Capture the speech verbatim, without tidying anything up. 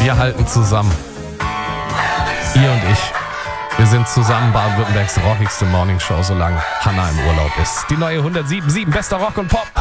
Wir halten zusammen. Ihr und ich. Wir sind zusammen Baden-Württembergs rockigste Morningshow, solange Hanna im Urlaub ist. Die neue hundertsieben Komma sieben bester Rock und Pop.